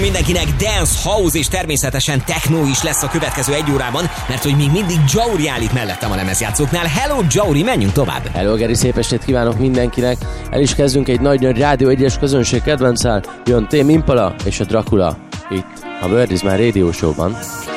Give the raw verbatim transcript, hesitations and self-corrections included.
mindenkinek, dance, house és természetesen techno is lesz a következő egy órában, mert hogy még mindig Jauri állít mellettem a lemezjátszóknál. Hello Jauri, menjünk tovább! Hello Geri, szép estét kívánok mindenkinek! El is kezdünk egy nagy-nagy Rádió egyes közönség kedvenccel, jön Tame Impala és a Dracula itt a World is My Radio Show-ban.